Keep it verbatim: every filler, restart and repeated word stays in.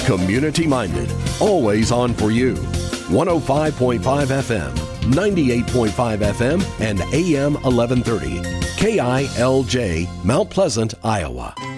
Community-minded, always on for you. one oh five point five F M, ninety-eight point five F M, and A M eleven thirty. K I L J, Mount Pleasant, Iowa.